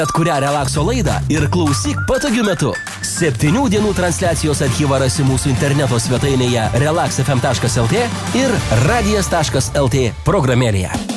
Bet kurią relakso laidą ir klausyk patogiu metu. 7 dienų transliacijos archyvą rasi mūsų interneto svetainėje relaxfm.lt ir radijas.lt programėlėje.